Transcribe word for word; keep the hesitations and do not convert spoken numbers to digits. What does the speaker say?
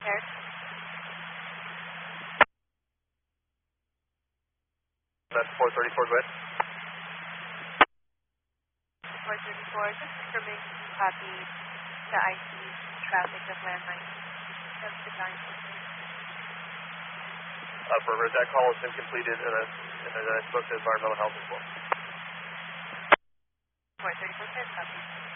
repaired. That's four thirty-four, go ahead. four thirty-four, just confirming you copy the I C traffic of landline. That's the time. Uh, for that call has been completed, and I, and I spoke to environmental health as well. four thirty-four, copy.